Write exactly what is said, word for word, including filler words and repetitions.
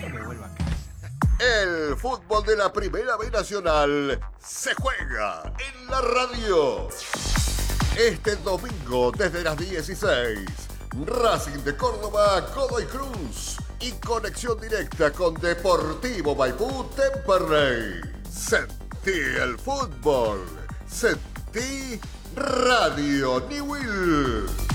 Yo me vuelvo a casa. El fútbol de la Primera B Nacional se juega en la radio. Este domingo desde las dieciséis, Racing de Córdoba, Godoy Cruz y conexión directa con Deportivo Maipú, Temperley. Sentí el fútbol, sentí Radio Newell.